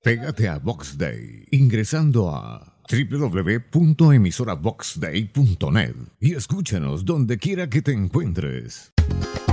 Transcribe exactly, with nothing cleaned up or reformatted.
Pégate a Vox Day ingresando a doble u doble u doble u punto emisora vox day punto net y escúchanos donde quiera que te encuentres.